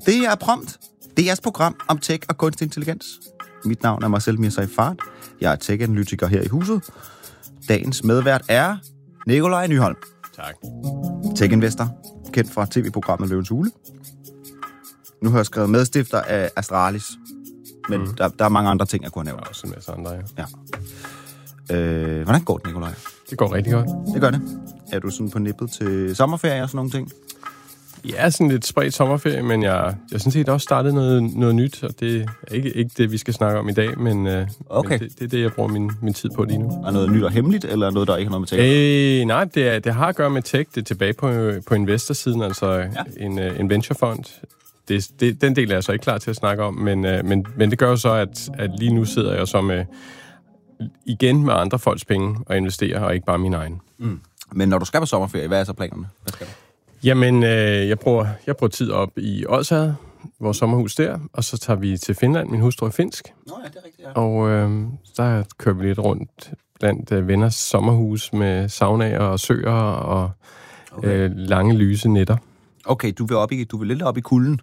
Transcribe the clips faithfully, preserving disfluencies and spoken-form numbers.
Det er Prompt. Det er jeres program om tech og kunstig intelligens. Mit navn er Marcel Mirzaifard. Jeg er tech-analytiker her i huset. Dagens medvært er Nikolaj Nyholm. Tak. Tech-investor, kendt fra tv-programmet Løvens Hule. Nu har jeg skrevet medstifter af Astralis. Men mm. der, der er mange andre ting, jeg kunne nævne. Der er også en masse andre, ja. ja. Øh, hvordan går det, Nikolaj? Det går rigtig godt. Det gør det. Er du sådan på nippet til sommerferie og sådan nogle ting? Ja, sådan lidt spredt sommerferie, men jeg jeg synes set også startet noget, noget nyt, og det er ikke, ikke det, vi skal snakke om i dag, men, øh, okay. men det, det er det, jeg bruger min, min tid på lige nu. Er noget nyt og hemmeligt, eller noget, der ikke har noget med tech? Øh, nej, det, er, det har at gøre med tech. Det er tilbage på, på investorsiden, altså ja. en, en venturefond. Det, det, den del er jeg så ikke klar til at snakke om, men, øh, men, men det gør jo så, at, at lige nu sidder jeg så med, igen med andre folks penge og investerer, og ikke bare mine egne. Mm. Men når du skal på sommerferie, hvad er så planerne? Hvad skal du? Jamen, øh, jeg, bruger, jeg bruger tid op i Odsherred, vores sommerhus der, og så tager vi til Finland. Min hustru er finsk. Nå ja, det er rigtigt, ja. Og øh, der kører vi lidt rundt blandt øh, venners sommerhus med saunaer og søer og okay. øh, lange lyse nætter. Okay, du vil, op i, du vil lidt op i kulden?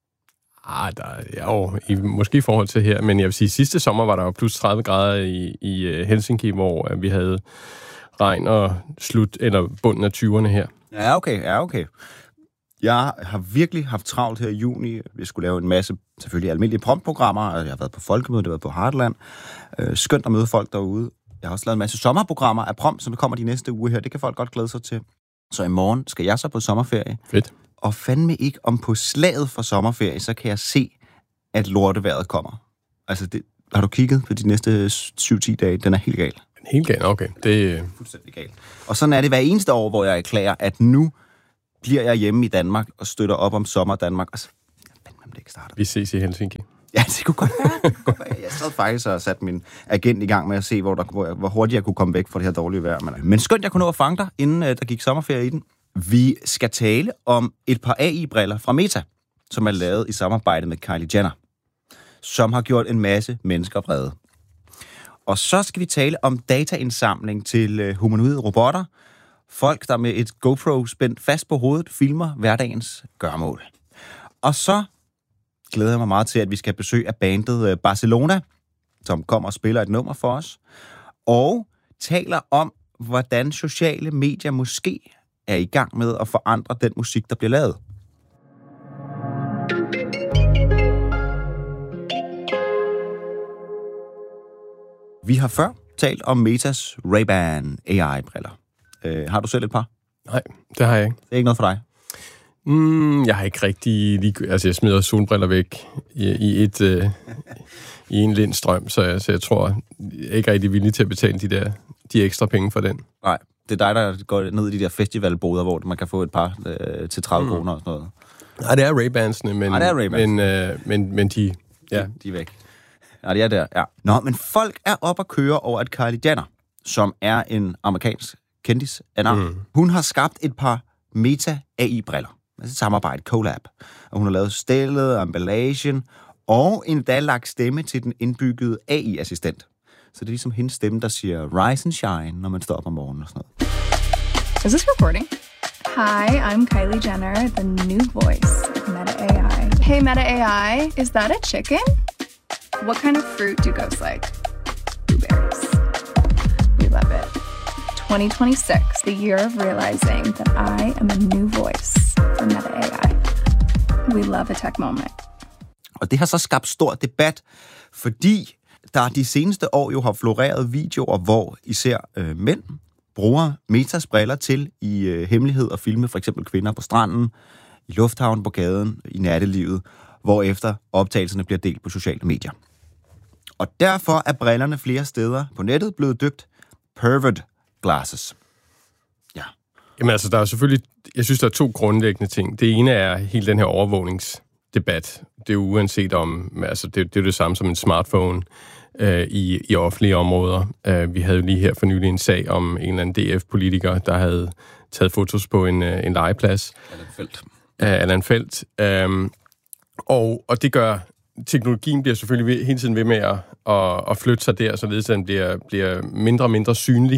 Ah, der er jo i, måske i forhold til her, men jeg vil sige, sidste sommer var der jo plus tredive grader i, i Helsinki, hvor øh, vi havde regn og slut, eller bunden af tyverne her. Ja, okay, ja, okay. Jeg har virkelig haft travlt her i juni. Vi skulle lave en masse, selvfølgelig almindelige promptprogrammer. Jeg har været på Folkemødet, jeg har været på Heartland. Øh, skønt at møde folk derude. Jeg har også lavet en masse sommerprogrammer af prompt, som kommer de næste uger her. Det kan folk godt glæde sig til. Så i morgen skal jeg så på sommerferie. Fedt. Og fandme ikke om på slaget for sommerferie, så kan jeg se, at lorteværet kommer. Altså, det, har du kigget på de næste syv til ti dage? Den er helt gal. Helt galt, okay. Det er fuldstændig galt. Og sådan er det hver eneste år, hvor jeg erklærer, at nu bliver jeg hjemme i Danmark og støtter op om sommer Danmark. Og så, fandme, det ikke starter. Vi ses i Helsinki. Ja, det kunne godt være. Det kunne godt være. Jeg sad faktisk og satte min agent i gang med at se, hvor, der, hvor, hvor hurtigt jeg kunne komme væk fra det her dårlige vejr. Men, men skønt, jeg kunne nå at fange dig, inden uh, der gik sommerferie i den. Vi skal tale om et par A I-briller fra Meta, som er lavet i samarbejde med Kylie Jenner, som har gjort en masse mennesker vrede. Og så skal vi tale om dataindsamling til humanoide robotter. Folk, der med et GoPro spændt fast på hovedet, filmer hverdagens gørmål. Og så glæder jeg mig meget til, at vi skal have besøg af bandet Barcelona, som kommer og spiller et nummer for os. Og taler om, hvordan sociale medier måske er i gang med at forandre den musik, der bliver lavet. Vi har før talt om Metas Ray-Ban A I-briller. Øh, har du selv et par? Nej, det har jeg ikke. Det er ikke noget for dig? Mm, jeg har ikke rigtig... Lige, altså, jeg smider solbriller væk i, i, et, øh, i en lindstrøm, så jeg, så jeg tror, jeg er ikke rigtig villig til at betale de der de ekstra penge for den. Nej, det er dig, der går ned i de der festivalboder, hvor man kan få et par øh, til tredive kroner mm. og sådan noget. Nej, det er Ray-Bansene, men, Nej, det er Ray-Bans. men, øh, men, men de... Ja. De, de er væk. Ja, det er der, ja. Nå, men folk er op at køre over, at Kylie Jenner, som er en amerikansk kendis af navn, mm. hun har skabt et par Meta A I-briller. Altså et samarbejde, collab. Og hun har lavet stillet, emballagen, og endda lagt stemme til den indbyggede A I-assistent. Så det er ligesom hendes stemme, der siger rise and shine, når man står op om morgenen og sådan noget. Is this recording? Hi, I'm Kylie Jenner, the new voice of Meta A I. Hey, Meta A I, is that a chicken? What kind of fruit do ghosts like? Blueberries. We love it. twenty twenty-six, the year of realizing that I am a new voice for Meta A I. We love a tech moment. Og det har så skabt stor debat, fordi der de seneste år jo har floreret videoer, hvor især øh, mænd bruger Metas briller til i øh, hemmelighed at filme for eksempel kvinder på stranden, i lufthavnen, på gaden, i nattelivet, hvorefter optagelserne bliver delt på sociale medier. Og derfor er brillerne flere steder på nettet blevet døbt pervert glasses. Ja. Jamen altså, der er selvfølgelig, jeg synes, der er to grundlæggende ting. Det ene er hele den her overvågningsdebat. Det er jo uanset om, altså det, det er det samme som en smartphone øh, i, i offentlige områder. Uh, vi havde jo lige her for nylig en sag om en eller anden D F-politiker, der havde taget fotos på en, en legeplads. Allan Feldt. Uh, Allan Feldt. Um, og, og det gør, teknologien bliver selvfølgelig hele tiden ved med at, at, at flytte sig der, således at den bliver, bliver mindre og mindre synlig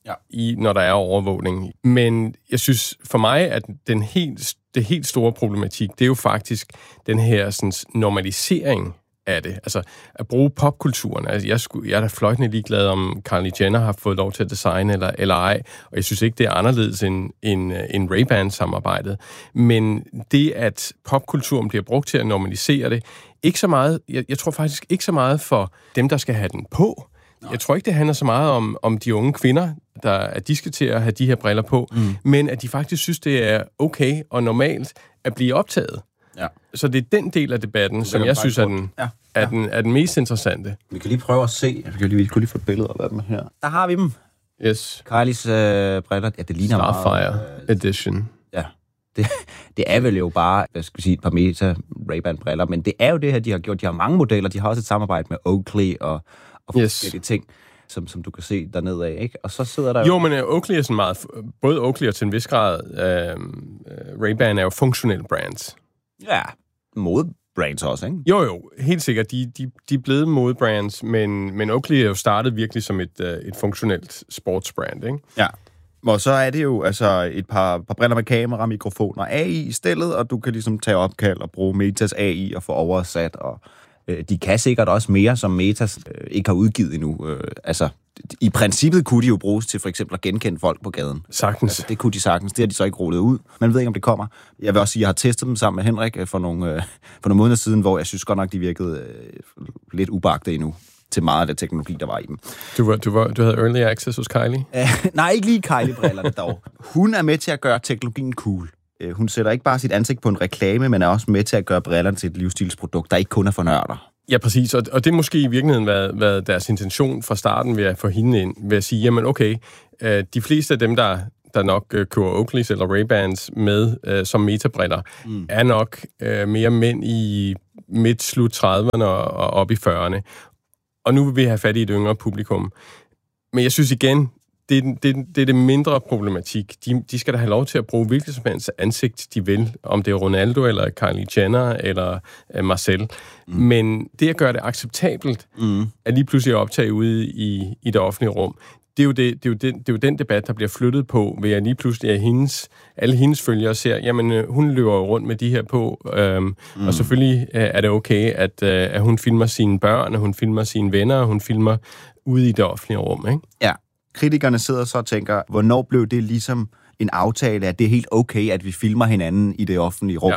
ja. i, når der er overvågning. Men jeg synes for mig, at den helt, det helt store problematik, det er jo faktisk den her sådan, normalisering af det. Altså at bruge popkulturen. Altså, jeg, skulle, jeg er da fløjtende ligeglad, om Kylie Jenner har fået lov til at designe eller, eller ej, og jeg synes ikke, det er anderledes end, end, end Ray-Ban-samarbejdet. Men det, at popkulturen bliver brugt til at normalisere det, ikke så meget, jeg, jeg tror faktisk ikke så meget for dem, der skal have den på. Jeg tror ikke, det handler så meget om, om de unge kvinder, der, at de skal til at have de her briller på, mm. men at de faktisk synes, det er okay og normalt at blive optaget. Ja. Så det er den del af debatten, som jeg synes er den, ja. Ja. Er, den, er den mest interessante. Vi kan lige prøve at se. Vi kan lige, vi kan lige få et billede af dem her. Der har vi dem. Yes. Kylies øh, briller. Ja, det ligner Starfire meget, øh, Edition. Ja. Det, det er vel jo bare, hvad skal vi sige, et par Meta Ray-Ban-briller, men det er jo det her, de har gjort. De har mange modeller. De har også et samarbejde med Oakley og, og yes. forskellige ting, som, som du kan se dernede af, ikke? Og så sidder der jo... Jo, men uh, Oakley er sådan meget... Både Oakley og til en vis grad uh, Ray-Ban er jo funktionelle brands. Ja, modebrands også, ikke? Jo, jo, helt sikkert. De, de, de er blevet modebrands, men, men Oakley er jo startet virkelig som et, uh, et funktionelt sportsbrand, ikke? Ja. Og så er det jo altså et par, par briller med kamera, mikrofoner, A I i stillet, og du kan ligesom tage opkald og bruge Metas A I og få oversat, og øh, de kan sikkert også mere, som Metas øh, ikke har udgivet endnu. Øh, altså, i princippet kunne de jo bruges til for eksempel at genkende folk på gaden. Sagtens. Altså, det kunne de sagtens. Det har de så ikke rullet ud. Man ved ikke, om det kommer. Jeg vil også sige, at jeg har testet dem sammen med Henrik for nogle, øh, for nogle måneder siden, hvor jeg synes godt nok, de virkede øh, lidt ubagte endnu til meget af det teknologi, der var i dem. Du, var, du, var, du havde early access hos Kylie? Uh, nej, ikke lige Kylie-brillerne dog. Hun er med til at gøre teknologien cool. Uh, hun sætter ikke bare sit ansigt på en reklame, men er også med til at gøre brillerne til et livsstilsprodukt, der ikke kun er for nørder. Ja, præcis. Og, og det er måske i virkeligheden været, været deres intention fra starten ved at få hende ind, ved at sige, jamen okay, uh, de fleste af dem, der, der nok uh, køber Oakleys eller Ray-Bans med uh, som metabriller, mm. er nok uh, mere mænd i midt-slut trediverne og, og op i fyrrerne. Og nu vil vi have fat i et yngre publikum. Men jeg synes igen, det er det, det, er det mindre problematik. De, de skal da have lov til at bruge hvilket som helst ansigt, de vil. Om det er Ronaldo, eller Kylie Jenner, eller uh, Marcel. Mm. Men det at gøre det acceptabelt, mm. at lige pludselig optage ude i, i det offentlige rum, det er, jo det, det, er jo den, det er jo den debat, der bliver flyttet på, ved at lige pludselig at hendes, alle hendes følgere ser, jamen hun løber rundt med de her på, øhm, mm. og selvfølgelig er det okay, at, at hun filmer sine børn, at hun filmer sine venner, og hun filmer ude i det offentlige rum, ikke? Ja, kritikerne sidder så og tænker, hvornår blev det ligesom en aftale, at det er helt okay, at vi filmer hinanden i det offentlige rum? Ja.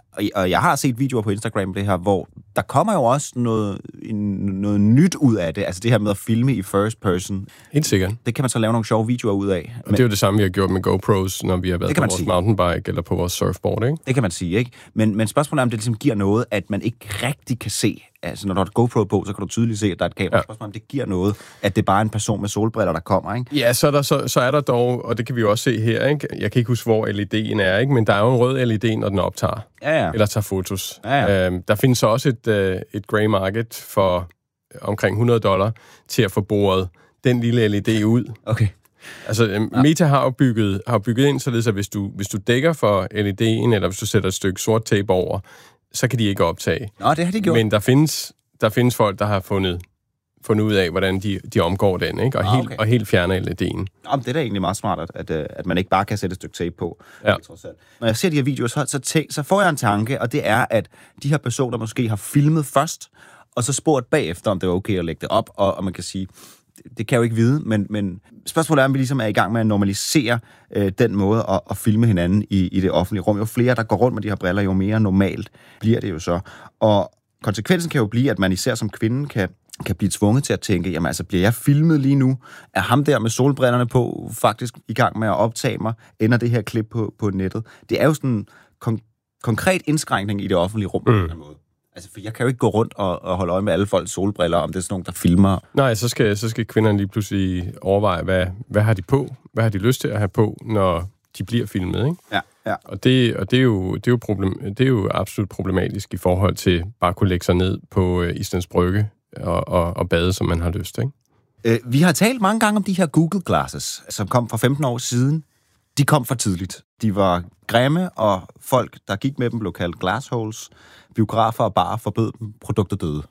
Og jeg har set videoer på Instagram, det her, hvor der kommer jo også noget, noget nyt ud af det. Altså det her med at filme i first person. Helt sikkert. Det kan man så lave nogle sjove videoer ud af. Og det er jo det samme, vi har gjort med GoPros, når vi har været på vores sige. mountainbike eller på vores surfboard, ikke? Det kan man sige, ikke? Men, men spørgsmålet er, om det ligesom giver noget, at man ikke rigtig kan se. Altså når du har et GoPro på, så kan du tydeligt se, at der er et kamera. Ja. Spørgsmålet om det giver noget, at det er bare en person med solbriller, der kommer, ikke? Ja, så er, der, så, så er der dog, og det kan vi jo også se her, ikke? Jeg kan ikke huske, hvor L E D'en er, ikke? Men der er jo en rød L E D, når den optager. Ja, ja. Eller tager fotos. Ja, ja. Øhm, der findes så også et, øh, et grey market for omkring hundrede dollar til at få boret den lille L E D ud. Okay. Altså, ja. Meta har jo bygget, har bygget ind, således at hvis du, hvis du dækker for L E D'en, eller hvis du sætter et stykke sort tape over, så kan de ikke optage. Nå, det har de gjort. Men der findes, der findes folk, der har fundet, fundet ud af, hvordan de, de omgår den, ikke? Og, ah, okay. helt, og helt fjerner L E D'en. Nå, det er da egentlig meget smart, at, at man ikke bare kan sætte et stykke tape på. Ja. Når jeg ser de her videoer, så, så, tæ- så får jeg en tanke, og det er, at de her personer måske har filmet først, og så spurgt bagefter, om det er okay at lægge det op, og, og man kan sige, det, det kan jeg jo ikke vide, men, men spørgsmålet er, om vi ligesom er i gang med at normalisere øh, den måde at, at filme hinanden i, i det offentlige rum. Jo flere, der går rundt med de her briller, jo mere normalt bliver det jo så. Og konsekvensen kan jo blive, at man især som kvinde kan, kan blive tvunget til at tænke, jamen altså, bliver jeg filmet lige nu? Er ham der med solbrillerne på faktisk i gang med at optage mig? Ender det her klip på, på nettet? Det er jo sådan en kon- konkret indskrænkning i det offentlige rum på mm. den måde. Altså, for jeg kan jo ikke gå rundt og, og holde øje med alle folks solbriller, om det er sådan nogen, der filmer. Nej, så skal, så skal kvinderne lige pludselig overveje, hvad, hvad har de på? Hvad har de lyst til at have på, når de bliver filmet, ikke? Ja, ja. Og, det, og det, er jo, det, er jo problem, det er jo absolut problematisk i forhold til bare at kunne lægge sig ned på uh, Islands Brygge og, og, og bade, som man har lyst til, ikke? Uh, vi har talt mange gange om de her Google Glasses, som kom for femten år siden. De kom for tidligt. De var grimme, og folk, der gik med dem, blev kaldt glassholes. Biografer og barer forbød dem. Produkter døde.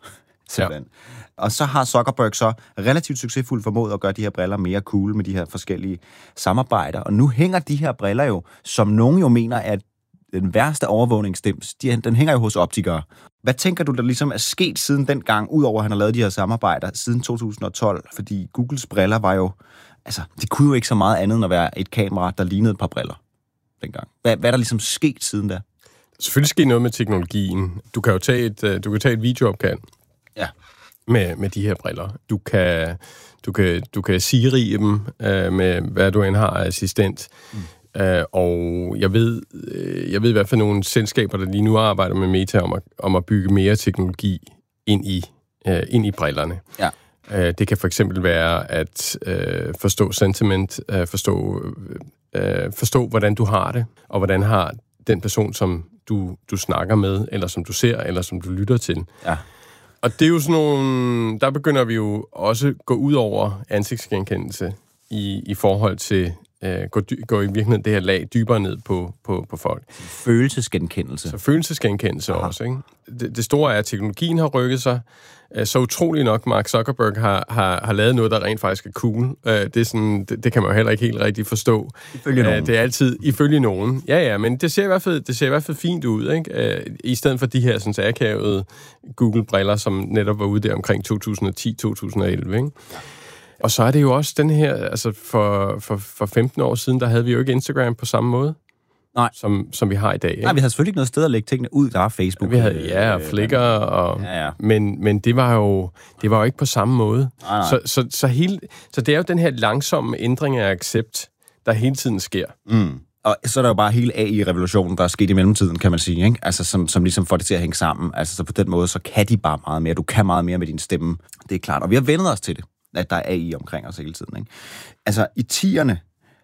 Simpelthen. Ja. Og så har Zuckerberg så relativt succesfuldt formået at gøre de her briller mere cool med de her forskellige samarbejder. Og nu hænger de her briller jo, som nogen jo mener er den værste overvågningsdims, de, den hænger jo hos optikere. Hvad tænker du, der ligesom er sket siden dengang, udover at han har lavet de her samarbejder siden to tusind og tolv? Fordi Googles briller var jo, altså, det kunne jo ikke så meget andet end at være et kamera, der lignede et par briller dengang. Hvad, hvad er der ligesom sket siden da? Selvfølgelig sker noget med teknologien. Du kan jo tage et, du kan tage et videoopkald ja. med, med de her briller. Du kan, du kan, du kan Siri dem øh, med, hvad du end har af assistent. Mm. Uh, og jeg ved, uh, jeg ved i hvert fald nogle selskaber, der lige nu arbejder med Meta om at, om at bygge mere teknologi ind i, uh, ind i brillerne. Ja. Uh, det kan for eksempel være at uh, forstå sentiment, uh, forstå, uh, forstå, hvordan du har det, og hvordan har den person, som du, du snakker med, eller som du ser, eller som du lytter til. Ja. Og det er jo sådan nogle, der begynder vi jo også gå ud over ansigtsgenkendelse i, i forhold til Uh, går, dy- går i virkeligheden det her lag dybere ned på, på, på folk. Følelsesgenkendelse. Så følelsesgenkendelse Aha. også, ikke? Det, det store er, at teknologien har rykket sig. Uh, så utrolig nok, Mark Zuckerberg har, har, har lavet noget, der rent faktisk er cool. Uh, det, er sådan, det, det kan man jo heller ikke helt rigtig forstå. Ifølge nogen. Uh, det er altid ifølge nogen. Ja, ja, men det ser i hvert fald, det ser i hvert fald fint ud, ikke? Uh, I stedet for de her sådan, akavede Google-briller, som netop var ude der omkring to tusind og ti til to tusind og elleve, ikke? Og så er det jo også den her, altså for, for, for femten år siden, der havde vi jo ikke Instagram på samme måde, Nej. Som, som vi har i dag. Ikke? Nej, vi havde selvfølgelig ikke noget sted at lægge tingene ud, der er Facebook. Vi havde, ja, og Flickr, og, ja, ja. Men, men det var jo det var jo ikke på samme måde. Nej, nej. Så, så, så, hele, så det er jo den her langsomme ændring af accept, der hele tiden sker. Mm. Og så er der jo bare hele A I-revolutionen, der er sket i mellemtiden, kan man sige, ikke? Altså, som, som ligesom får det til at hænge sammen. Altså, så på den måde, så kan de bare meget mere. Du kan meget mere med din stemme. Det er klart. Og vi har vendet os til det, at der er A I omkring os hele tiden, ikke? Altså, i tierne,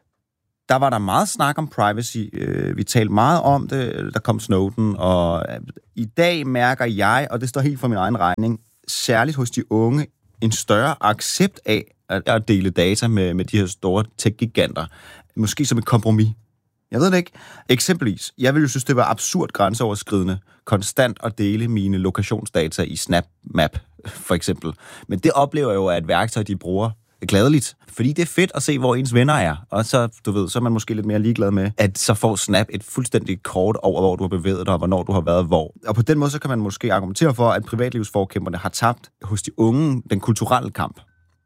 der var der meget snak om privacy. Vi talte meget om det, der kom Snowden, og i dag mærker jeg, og det står helt for min egen regning, særligt hos de unge, en større accept af at dele data med, med de her store tech-giganter. Måske som et kompromis. Jeg ved det ikke. Eksempelvis, jeg ville jo synes, det var absurd grænseoverskridende konstant at dele mine lokationsdata i SnapMap, for eksempel. Men det oplever jeg jo, at et værktøj, de bruger gladeligt. Fordi det er fedt at se, hvor ens venner er. Og så, du ved, så er man måske lidt mere ligeglad med, at så får Snap et fuldstændigt kort over, hvor du har bevæget dig, og hvornår du har været hvor. Og på den måde, så kan man måske argumentere for, at privatlivsforkæmperne har tabt hos de unge den kulturelle kamp.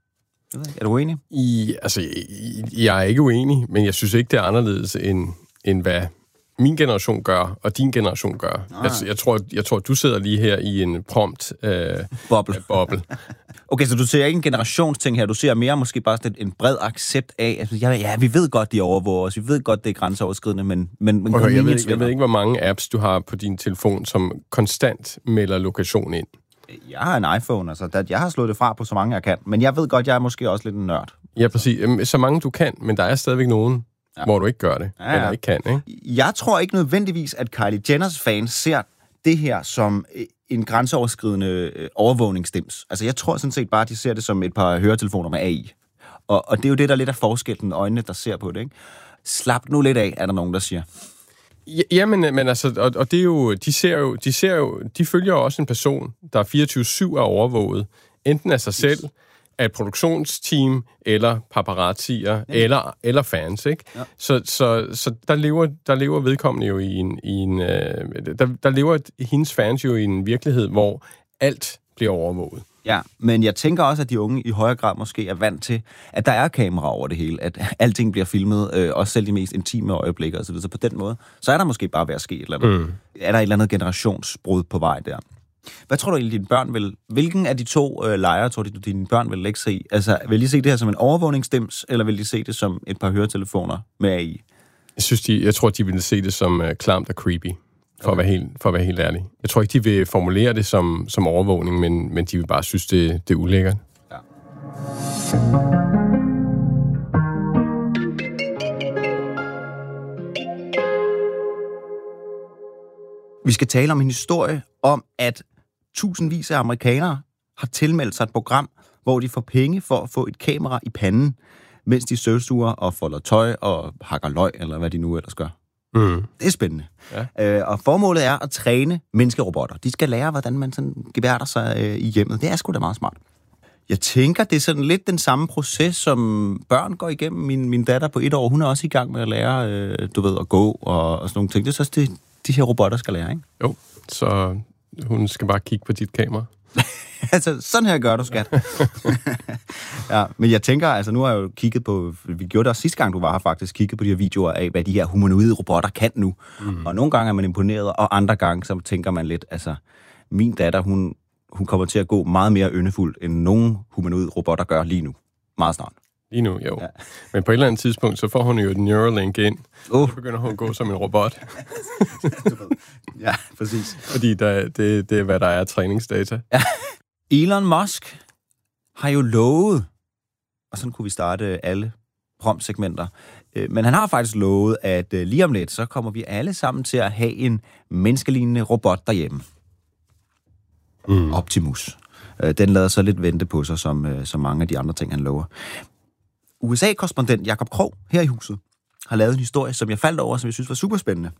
Er du uenig? I, altså, jeg er ikke uenig, men jeg synes ikke, det er anderledes, end, end hvad min generation gør, og din generation gør. Jeg, jeg, tror, jeg tror, du sidder lige her i en prompt øh, boble. boble. Okay, så du ser ikke en generationsting her, du ser mere måske bare sådan en bred accept af, altså, ja, ja, vi ved godt, de overvåger os, vi ved godt, det er grænseoverskridende, men... men, men okay, jeg, ved, jeg ved ikke, hvor mange apps du har på din telefon, som konstant melder lokation ind. Jeg har en iPhone, altså jeg har slået det fra på så mange, jeg kan, men jeg ved godt, jeg er måske også lidt en nørd. Ja, præcis. Så mange du kan, men der er stadigvæk nogen, ja. hvor du ikke gør det, ja, ja. eller ikke kan, ikke? Jeg tror ikke nødvendigvis, at Kylie Jenners fans ser det her som en grænseoverskridende overvågningsdims. Altså, jeg tror sådan set bare, at de ser det som et par høretelefoner med A I. Og, og det er jo det, der er lidt af forskellen, øjnene, der ser på det, ikke? Slap nu lidt af, er der nogen, der siger. Ja, men, men altså, og, og det er jo, de ser jo, de ser jo, de følger jo også en person, der fireogtyve syv er overvåget, enten af sig selv, af et produktionsteam, eller paparazzier, ja. eller, eller fans, ikke? Ja. Så, så, så der, lever, der lever vedkommende jo i en, i en øh, der, der lever hendes fans jo i en virkelighed, hvor alt bliver overvåget. Ja, men jeg tænker også, at de unge i højere grad måske er vant til, at der er kamera over det hele, at alting bliver filmet, øh, også selv de mest intime øjeblikker osv. Så på den måde, så er der måske bare ved at ske et eller andet. Mm. Er der et eller andet generationsbrud på vej der? Hvad tror du egentlig, dine børn vil... Hvilken af de to øh, lejre tror du, dine børn vil lægge sig i? Altså, vil de se det her som en overvågningsdims, eller vil de se det som et par høretelefoner med A I? Jeg synes, de, jeg tror, de vil se det som uh, klamt og creepy. For, okay. at være helt, for at være helt ærlig. Jeg tror ikke, de vil formulere det som, som overvågning, men, men de vil bare synes, det, det er ulækkert. Ja. Vi skal tale om en historie om, at tusindvis af amerikanere har tilmeldt sig et program, hvor de får penge for at få et kamera i panden, mens de støvsuger og folder tøj og hakker løg, eller hvad de nu ellers gør. Mm. Det er spændende. Ja. Øh, og formålet er at træne menneskerobotter. De skal lære, hvordan man sådan gebærder sig øh, i hjemmet. Det er sgu da meget smart. Jeg tænker, det er sådan lidt den samme proces, som børn går igennem. Min, min datter på et år, hun er også i gang med at lære, øh, du ved, at gå og, og sådan nogle ting. Det er så det, de her robotter skal lære, ikke? Jo, så hun skal bare kigge på dit kamera. Altså, sådan her gør du, skat. Ja, men jeg tænker, altså nu har jeg jo kigget på, vi gjorde det også sidste gang, du var her faktisk, kigget på de her videoer af, hvad de her humanoide robotter kan nu. Mm. Og nogle gange er man imponeret, og andre gange, så tænker man lidt, altså, min datter, hun, hun kommer til at gå meget mere yndefuldt, end nogen humanoide robotter gør lige nu. Meget snart. Lige nu, jo. Ja. Men på et eller andet tidspunkt, så får hun jo et Neuralink ind, uh. så begynder hun at gå som en robot. Ja, præcis. Fordi der, det, det er, hvad der er træningsdata. Ja. Elon Musk har jo lovet, og sådan kunne vi starte alle prompt-segmenter, men han har faktisk lovet, at lige om lidt, så kommer vi alle sammen til at have en menneskelignende robot derhjemme. Mm. Optimus. Den lader så lidt vente på sig, som, som mange af de andre ting, han lover. U S A-korrespondent Jakob Krog her i huset har lavet en historie, som jeg faldt over, som jeg synes var super spændende.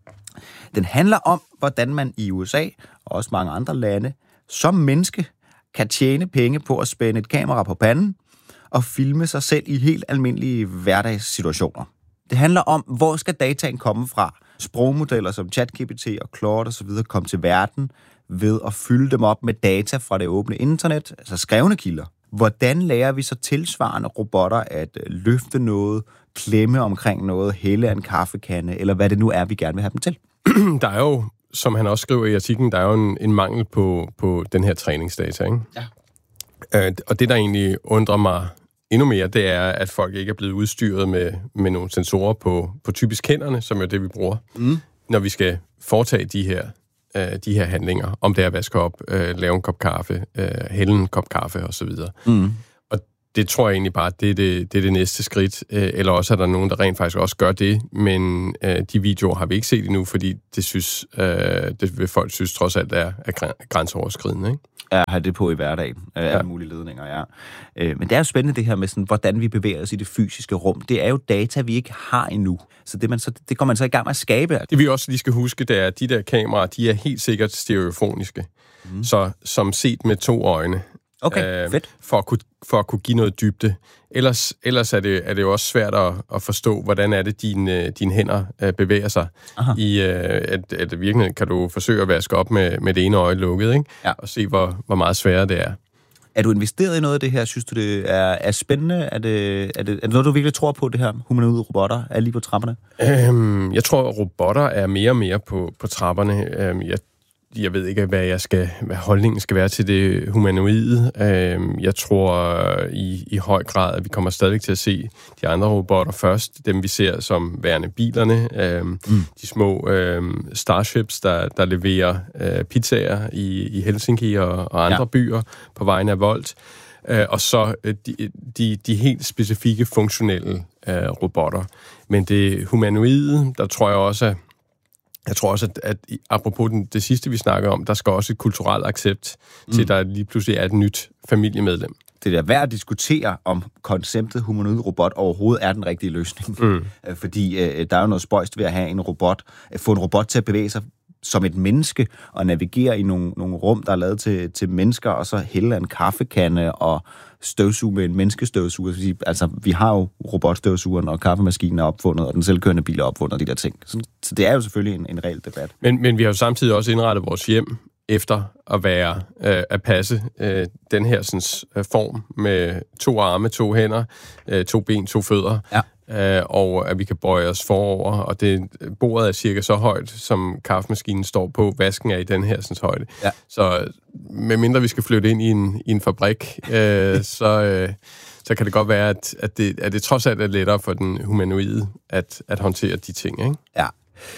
Den handler om, hvordan man i U S A og også mange andre lande som menneske kan tjene penge på at spænde et kamera på panden og filme sig selv i helt almindelige hverdagssituationer. Det handler om, hvor skal dataen komme fra. Sprogmodeller som ChatGPT og Claude osv. kom til verden ved at fylde dem op med data fra det åbne internet, altså skrevne kilder. Hvordan lærer vi så tilsvarende robotter at løfte noget, klemme omkring noget, hælde en kaffekande, eller hvad det nu er, vi gerne vil have dem til? Der er jo, som han også skriver i artiklen, der er jo en, en mangel på, på den her træningsdata, ikke? Ja. Øh, og det, der egentlig undrer mig endnu mere, det er, at folk ikke er blevet udstyret med, med nogle sensorer på, på typisk hænderne, som er det, vi bruger, mm. når vi skal foretage de her, øh, de her handlinger, om det er at vaske op, øh, lave en kop kaffe, øh, hælde en kop kaffe osv. Mm. Og det tror jeg egentlig bare, det er det, det, er det næste skridt. Øh, eller også er der nogen, der rent faktisk også gør det, men øh, de videoer har vi ikke set endnu, fordi det synes, øh, det vil folk synes trods alt er, er grænseoverskridende, ikke? At have det på i hverdagen, af ja. mulige ledninger, ja. Øh, men det er jo spændende det her med, sådan, hvordan vi bevæger os i det fysiske rum. Det er jo data, vi ikke har endnu. Så det, man så, det går man så i gang med at skabe. Det vi også lige skal huske, det er, at de der kameraer, de er helt sikkert stereofoniske. Mm. Så som set med to øjne. Okay, øh, fedt. For at, kunne, for at kunne give noget dybde. Ellers, ellers er, det, er det jo også svært at, at forstå, hvordan er det, dine, dine hænder øh, bevæger sig. I, øh, at, at virkelig kan du forsøge at vaske op med, med det ene øje lukket, ikke? Ja. Og se, hvor, hvor meget sværere det er. Er du investeret i noget af det her? Synes du, det er, er spændende? Er det, er, det, er det noget, du virkelig tror på, det her humanoide robotter er lige på trapperne? Øhm, jeg tror, at robotter er mere og mere på, på trapperne. Øhm, jeg Jeg ved ikke, hvad, jeg skal, hvad holdningen skal være til det humanoide. Jeg tror i, i høj grad, at vi kommer stadig til at se de andre robotter først. Dem, vi ser som værende bilerne. Mm. De små Starships, der, der leverer pizzaer i, i Helsinki og, og andre ja. byer på vegne af Volt. Og så de, de, de helt specifikke funktionelle robotter. Men det humanoide, der tror jeg også, at Jeg tror også, at, at apropos den, det sidste, vi snakker om, der skal også et kulturelt accept mm. til, at der lige pludselig er et nyt familiemedlem. Det er værd at diskutere, om konceptet humanoid robot overhovedet er den rigtige løsning. Mm. Fordi øh, der er jo noget spøjst ved at have en robot, at få en robot til at bevæge sig som et menneske, og navigere i nogle, nogle rum, der er lavet til, til mennesker, og så hælde en kaffekande og støvsuge med en menneskestøvsuger. Altså, vi har jo robotstøvsugeren, og kaffemaskinen er opfundet, og den selvkørende bil er opfundet, og de der ting. Så, så det er jo selvfølgelig en, en reel debat. Men, men vi har jo samtidig også indrettet vores hjem efter at være øh, at passe øh, den her sådan, form med to arme, to hænder, øh, to ben, to fødder. Ja. Uh, og at vi kan bøje os forover, og det, bordet er cirka så højt, som kaffemaskinen står på, vasken er i den her sådan, højde. Ja. Så medmindre vi skal flytte ind i en, i en fabrik, uh, så, uh, så kan det godt være, at, at, det, at det trods alt er lettere for den humanoide at, at håndtere de ting, ikke? Ja.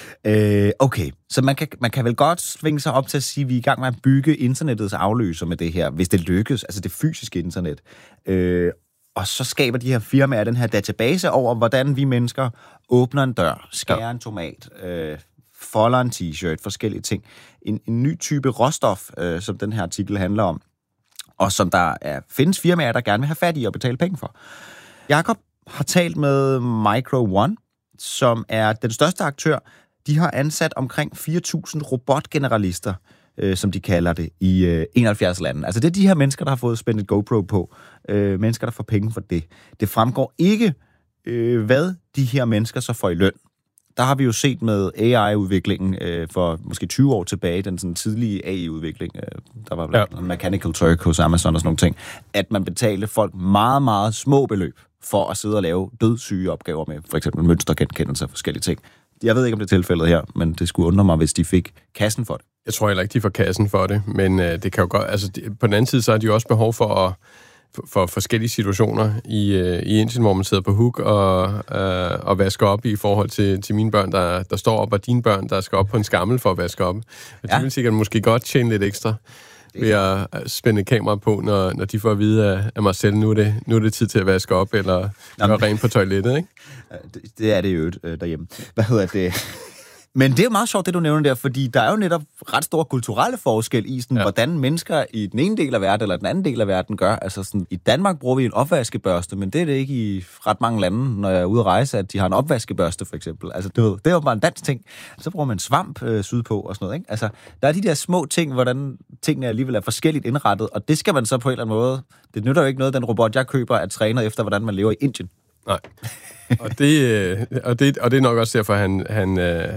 Øh, okay, så man kan, man kan vel godt svinge sig op til at sige, at vi er i gang med at bygge internettets afløser med det her, hvis det lykkes, altså det fysiske internet. Øh, Og så skaber de her firmaer den her database over, hvordan vi mennesker åbner en dør, skærer ja. en tomat, øh, folder en t-shirt, forskellige ting. En, en ny type råstof, øh, som den her artikel handler om, og som der er, findes firmaer, der gerne vil have fat i og betale penge for. Jakob har talt med Micro One. som er den største aktør, de har ansat omkring fire tusind robotgeneralister, øh, som de kalder det, i øh, enoghalvfjerds lande. Altså det er de her mennesker, der har fået spændt et GoPro på. Øh, mennesker, der får penge for det. Det fremgår ikke, øh, hvad de her mennesker så får i løn. Der har vi jo set med A I-udviklingen øh, for måske tyve år tilbage, den sådan tidlige A I-udvikling, øh, der var blandt ja. Mechanical Turk hos Amazon og sådan nogle ting, at man betalte folk meget, meget små beløb for at sidde og lave dødssyge opgaver med for eksempel mønstergenkendelse og forskellige ting. Jeg ved ikke, om det er tilfældet her, men det skulle undre mig, hvis de fik kassen for det. Jeg tror heller ikke, de får kassen for det, men øh, det kan jo godt... Altså, de, på den anden side, så har de jo også behov for at for forskellige situationer i, øh, i Indien, hvor man sidder på hook og, øh, og vasker op i forhold til, til mine børn, der, der står op, og dine børn, der skal op på en skammel for at vaske op. Og ja. De vil sikkert måske godt tjene lidt ekstra ved at spænde kamera på, når, når de får at vide af, af mig selv, nu er, det, nu er det tid til at vaske op, eller gøre rent på toilettet, ikke? Det, det er det jo øh, derhjemme. Hvad hedder det? Men det er jo meget sjovt, det du nævner der, fordi der er jo netop ret stor kulturelle forskel i, sådan, ja. hvordan mennesker i den ene del af verden eller den anden del af verden gør. Altså sådan, i Danmark bruger vi en opvaskebørste, men det er det ikke i ret mange lande, når jeg er ude at rejse, at de har en opvaskebørste for eksempel. Altså du ved, det er jo bare en dansk ting. Så bruger man svamp øh, sydpå og sådan noget, ikke? Altså, der er de der små ting, hvordan tingene alligevel er forskelligt indrettet, og det skal man så på en eller anden måde... Det nytter jo ikke noget, den robot, jeg køber, er trænet efter, hvordan man lever i Indien. Nej. og, det, og, det, og det er nok også derfor, han, han,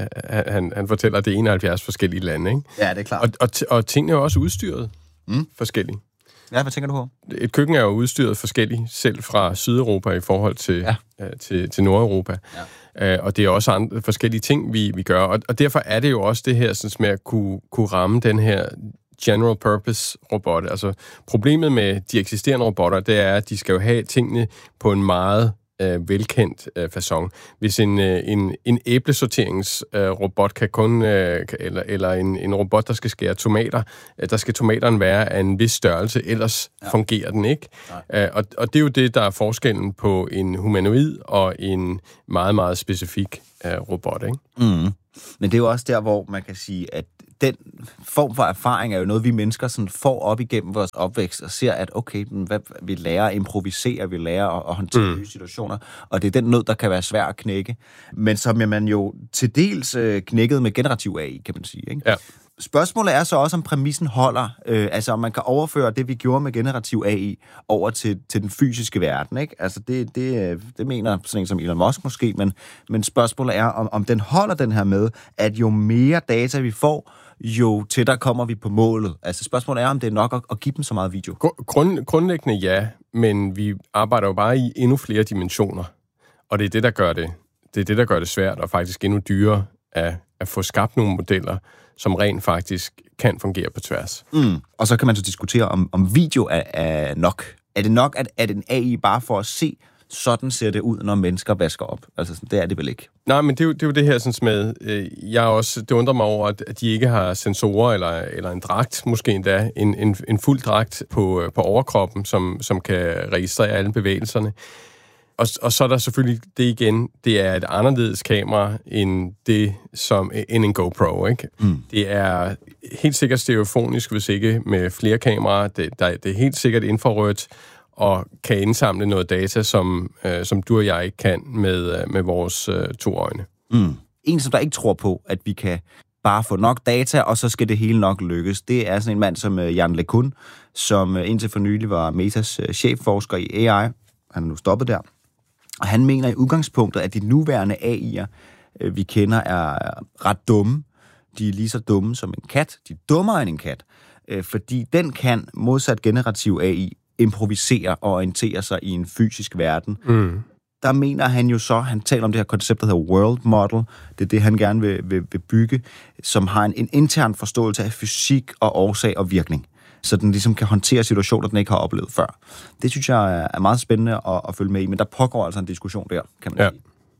han, han fortæller, at det er enoghalvfjerds forskellige lande, ikke? Ja, det er klart. Og, og, og tingene er jo også udstyret mm. forskellige. Ja, hvad tænker du på? Et køkken er jo udstyret forskelligt, selv fra Sydeuropa i forhold til, ja. uh, til, til Nordeuropa. Ja. Uh, og det er også andre forskellige ting, vi, vi gør. Og, og derfor er det jo også det her sådan, med at kunne, kunne ramme den her general purpose robot. Altså, problemet med de eksisterende robotter, det er, at de skal jo have tingene på en meget øh, velkendt øh, facon. Hvis en, øh, en, en æblesorteringsrobot øh, kan kun, øh, eller, eller en, en robot, der skal skære tomater, øh, der skal tomaterne være af en vis størrelse, ellers ja. fungerer den ikke. Øh, og, og det er jo det, der er forskellen på en humanoid og en meget, meget specifik øh, robot, ikke? Mm. Men det er jo også der, hvor man kan sige, at den form for erfaring er jo noget, vi mennesker sådan får op igennem vores opvækst og ser, at okay, hvad, vi lærer at improvisere, vi lærer at, at håndtere mm. nye situationer, og det er den nød, der kan være svær at knække. Men som man jo til dels øh, knækket med generativ A I, kan man sige, ikke? Ja. Spørgsmålet er så også, om præmissen holder. Øh, altså, om man kan overføre det, vi gjorde med generativ A I, over til, til den fysiske verden, ikke? Altså, det, det, det mener sådan en som Elon Musk måske, men, men spørgsmålet er, om, om den holder den her med, at jo mere data vi får, jo tættere kommer vi på målet. Altså, spørgsmålet er, om det er nok at, at give dem så meget video. Grund, grundlæggende ja, men vi arbejder jo bare i endnu flere dimensioner. Og det er det, der gør det, det, er det, der gør det svært, og faktisk endnu dyrere at, at få skabt nogle modeller, som rent faktisk kan fungere på tværs. Mm. Og så kan man så diskutere, om, om video er, er nok. Er det nok, at, at en A I bare for at se, sådan ser det ud, når mennesker vasker op? Altså, det er det vel ikke? Nej, men det er jo det, er jo det her sådan med, øh, jeg også, det undrer mig over, at de ikke har sensorer eller, eller en dragt, måske endda en, en, en fuld dragt på, på overkroppen, som, som kan registrere alle bevægelserne. Og, og så er der selvfølgelig det igen, det er et anderledes kamera end det som end en GoPro, ikke? Mm. Det er helt sikkert stereofonisk, hvis ikke med flere kameraer. Det, der, det er helt sikkert infrarødt og kan indsamle noget data, som, øh, som du og jeg ikke kan med, med vores øh, to øjne. Mm. En, som der ikke tror på, at vi kan bare få nok data, og så skal det hele nok lykkes, det er sådan en mand som uh, Jan LeCun, som uh, indtil for nylig var Metas uh, chefforsker i A I. Han er nu stoppet der. Og han mener i udgangspunktet, at de nuværende A I'er, øh, vi kender, er ret dumme. De er lige så dumme som en kat. De er dummere end en kat. Øh, fordi den kan, modsat generativ A I, improvisere og orientere sig i en fysisk verden. Mm. Der mener han jo så, han taler om det her koncept, der hedder World Model. Det er det, han gerne vil, vil, vil bygge, som har en, en intern forståelse af fysik og årsag og virkning. Så den ligesom kan håndtere situationer, den ikke har oplevet før. Det synes jeg er meget spændende at, at følge med i, men der pågår altså en diskussion der, kan man ja. sige.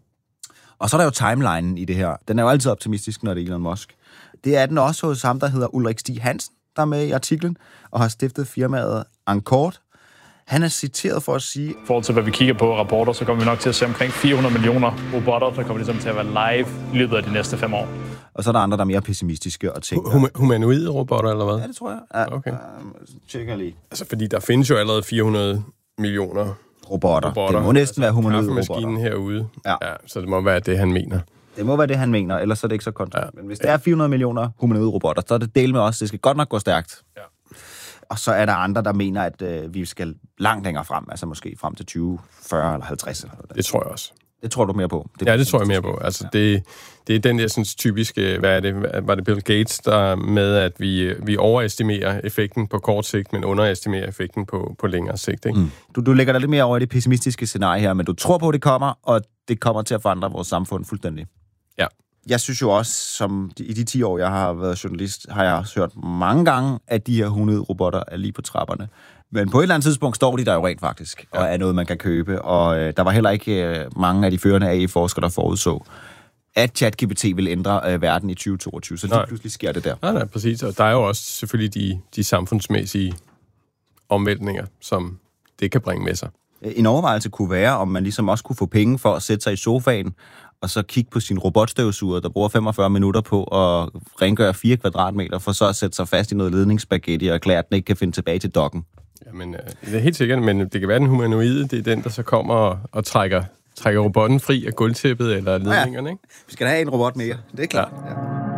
Og så er der jo timelinen i det her. Den er jo altid optimistisk, når det er Elon Musk. Det er den også hos ham, der hedder Ulrik Stig Hansen, der er med i artiklen, og har stiftet firmaet Ancord. Han er citeret for at sige... I forhold til, hvad vi kigger på rapporter, så kommer vi nok til at se omkring fire hundrede millioner robotter, der kommer ligesom til at være live i løbet af de næste fem år. Og så er der andre, der er mere pessimistiske og tænker... Hum- humanoide robotter, eller hvad? Ja, det tror jeg. Ja, okay. Uh, tjekker lige. Altså, fordi der findes jo allerede fire hundrede millioner robotter. robotter. Det må næsten altså, være humanoide robotter. Kaffemaskinen herude. Ja. Ja, så det må være det, han mener. Det må være det, han mener, ellers er det ikke så konsekvent. Ja. Men hvis det er fire hundrede millioner humanoide robotter, så er det del med os. Det skal godt nok gå stærkt. Ja. Og så er der andre, der mener, at øh, vi skal langt længere frem, altså måske frem til tyve, fyrre eller halvtreds. Eller noget. Det tror jeg også. Det tror du mere på? Det ja, det tror jeg mere på. Altså, ja. det, det er den der sådan, typiske, hvad er det, var det Bill Gates, der med, at vi, vi overestimerer effekten på kort sigt, men underestimerer effekten på, på længere sigt. Ikke? Mm. Du, du lægger dig lidt mere over i det pessimistiske scenarie her, men du tror på, at det kommer, og det kommer til at forandre vores samfund fuldstændig. Ja. Jeg synes jo også, som i de ti år, jeg har været journalist, har jeg også hørt mange gange, at de her hundrede robotter er lige på trapperne. Men på et eller andet tidspunkt står de der jo rent faktisk, ja. Og er noget, man kan købe. Og øh, der var heller ikke øh, mange af de førende A I-forskere, der forudså, at ChatGPT vil ændre øh, verden i tyve toogtyve. Så lige pludselig sker det der. Nej, nej, præcis. Og der er jo også selvfølgelig de, de samfundsmæssige omvæltninger, som det kan bringe med sig. En overvejelse kunne være, om man ligesom også kunne få penge for at sætte sig i sofaen, og så kigge på sin robotstøvsuger, der bruger femogfyrre minutter på at rengøre fire kvadratmeter, for så at sætte sig fast i noget ledningsspaghetti og erklære, at den ikke kan finde tilbage til dokken. Jamen, det er helt sikkert, men det kan være den humanoide, det er den, der så kommer og, og trækker, trækker robotten fri af gulvtæppet eller ledningerne, ikke? Vi skal da have en robot mere, det er klart. Ja. Ja.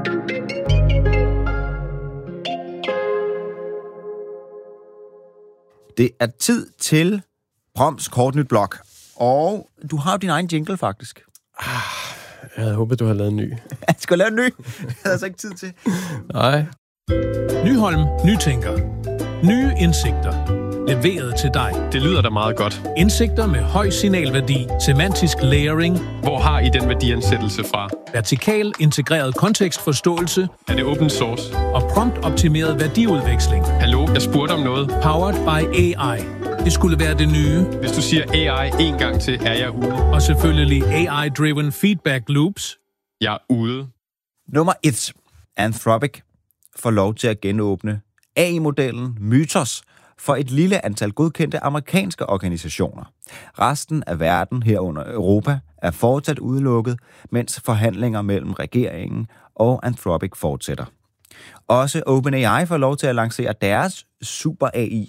Det er tid til Broms Kortnyt Blog, og du har jo din egen jingle, faktisk. Ah, jeg havde håbet, du havde lavet en ny. Jeg skulle lave en ny. Jeg havde altså ikke tid til. Nej. Nyholm Nytænker. Nye indsigter. Leveret til dig. Det lyder da meget godt. Indsigter med høj signalværdi, semantisk layering. Hvor har I den værdiansættelse fra? Vertikal integreret kontekstforståelse. Er det open source? Og promptoptimeret værdiudveksling. Hallo, jeg spurgte om noget. Powered by A I. Det skulle være det nye. Hvis du siger A I en gang til, er jeg ude. Og selvfølgelig A I-driven feedback loops. Jeg er ude. Nummer et. Anthropic får lov til at genåbne A I-modellen Mythos for et lille antal godkendte amerikanske organisationer. Resten af verden, herunder Europa, er fortsat udelukket, mens forhandlinger mellem regeringen og Anthropic fortsætter. Også OpenAI får lov til at lancere deres super A I